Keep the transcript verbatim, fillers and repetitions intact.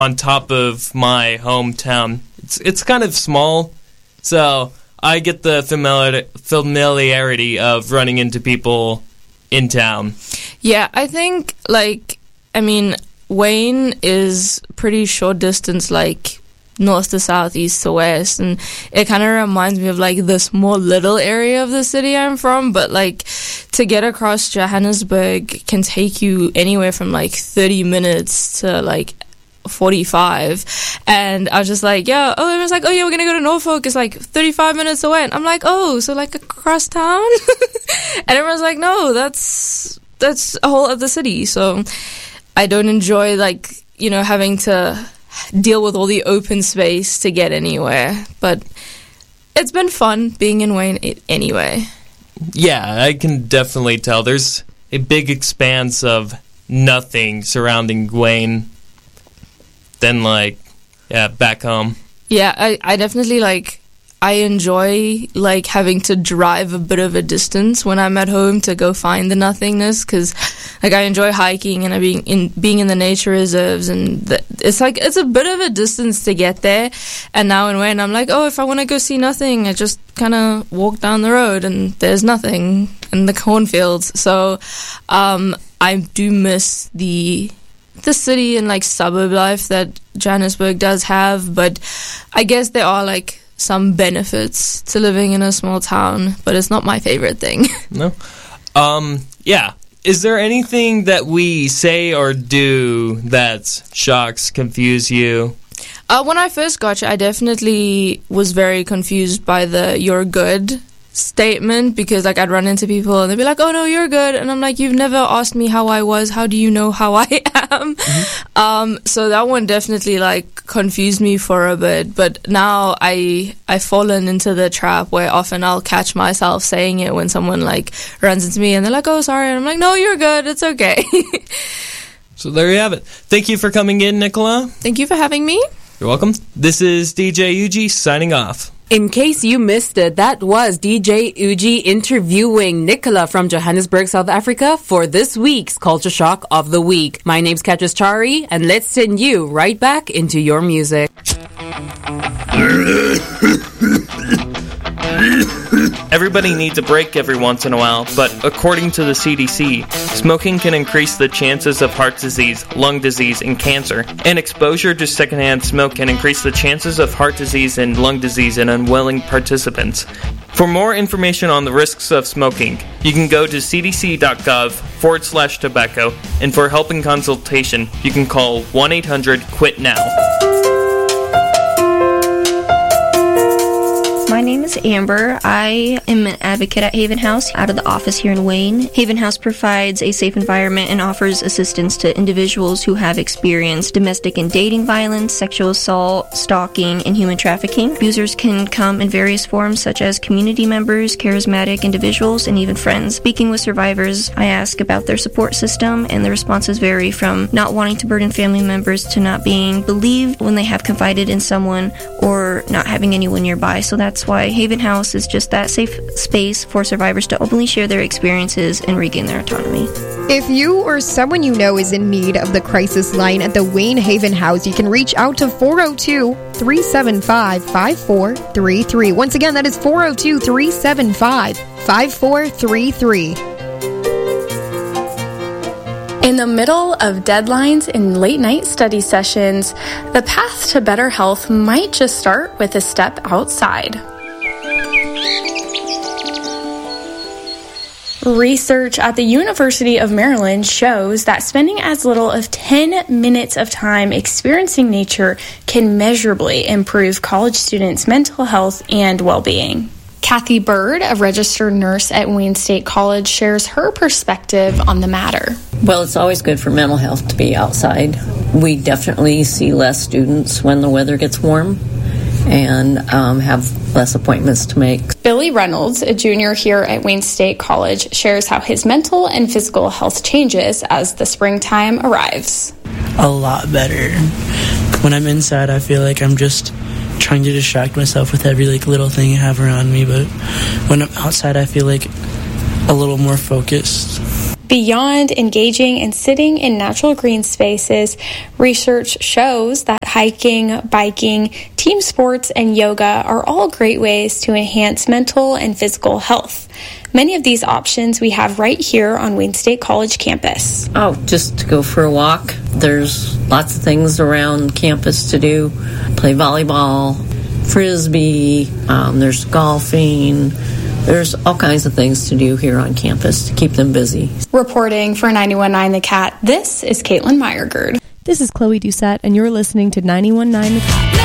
on top of my hometown. It's it's kind of small, so I get the familiar, familiarity of running into people in town. Yeah, I think, like, I mean, Wayne is pretty short distance, like, north to south, east to west, and it kind of reminds me of, like, the small little area of the city I'm from, but, like, to get across Johannesburg can take you anywhere from, like, thirty minutes to, like, forty-five, and I was just like, yeah, oh, it was like, oh yeah, we're gonna go to Norfolk, it's like thirty-five minutes away, and I'm like, oh, so like across town? And everyone's like, no, that's that's a whole other city. So I don't enjoy, like, you know, having to deal with all the open space to get anywhere, but it's been fun being in Wayne anyway. Yeah, I can definitely tell there's a big expanse of nothing surrounding Wayne than, like, yeah, back home. Yeah, I, I definitely, like, I enjoy, like, having to drive a bit of a distance when I'm at home to go find the nothingness, because, like, I enjoy hiking and I being in being in the nature reserves, and the, it's, like, it's a bit of a distance to get there, and now and when I'm like, oh, if I want to go see nothing, I just kind of walk down the road, and there's nothing in the cornfields, so um, I do miss the... the city and, like, suburb life that Johannesburg does have, but I guess there are, like, some benefits to living in a small town, but it's not my favorite thing. No? Um, yeah. Is there anything that we say or do that shocks, confuse you? Uh, when I first got you, I definitely was very confused by the "you're good" statement, because, like, I'd run into people and they'd be like, oh no, you're good, and I'm like, you've never asked me how I was, how do you know how I am? Mm-hmm. Um, so that one definitely, like, confused me for a bit, but now I, I've fallen into the trap where often I'll catch myself saying it when someone, like, runs into me and they're like, oh, sorry, and I'm like, no, you're good, it's okay. So there you have it. Thank you for coming in, Nicola. Thank you for having me. You're welcome. This is D J Uji signing off. In case you missed it, that was D J Uji interviewing Nicola from Johannesburg, South Africa for this week's Culture Shock of the Week. My name's Katris Chari, and let's send you right back into your music. Everybody needs a break every once in a while, but according to the C D C, smoking can increase the chances of heart disease, lung disease, and cancer, and exposure to secondhand smoke can increase the chances of heart disease and lung disease in unwilling participants. For more information on the risks of smoking, you can go to cdc.gov forward slash tobacco, and for help and consultation, you can call one eight hundred quit now. My name is Amber. I am an advocate at Haven House out of the office here in Wayne. Haven House provides a safe environment and offers assistance to individuals who have experienced domestic and dating violence, sexual assault, stalking, and human trafficking. Abusers can come in various forms such as community members, charismatic individuals, and even friends. Speaking with survivors, I ask about their support system, and the responses vary from not wanting to burden family members to not being believed when they have confided in someone or not having anyone nearby. So that's why Haven House is just that safe space for survivors to openly share their experiences and regain their autonomy. If you or someone you know is in need of the crisis line at the Wayne Haven House, you can reach out to four oh two, three seven five, five four three three. Once again, that is four oh two, three seven five, five four three three. In the middle of deadlines and late-night study sessions, the path to better health might just start with a step outside. Research at the University of Maryland shows that spending as little as ten minutes of time experiencing nature can measurably improve college students' mental health and well-being. Kathy Bird, a registered nurse at Wayne State College, shares her perspective on the matter. Well, it's always good for mental health to be outside. We definitely see less students when the weather gets warm and um, have less appointments to make. Billy Reynolds, a junior here at Wayne State College, shares how his mental and physical health changes as the springtime arrives. A lot better. When I'm inside, I feel like I'm just trying to distract myself with every like little thing I have around me, but when I'm outside, I feel like a little more focused. Beyond engaging and sitting in natural green spaces, research shows that hiking, biking, team sports, and yoga are all great ways to enhance mental and physical health. Many of these options we have right here on Wayne State College campus. Oh, just to go for a walk. There's lots of things around campus to do. Play volleyball, frisbee, um, there's golfing. There's all kinds of things to do here on campus to keep them busy. Reporting for ninety-one point nine The Cat, this is Caitlin Meyergerd. This is Chloe Doucette, and you're listening to ninety-one point nine The Cat.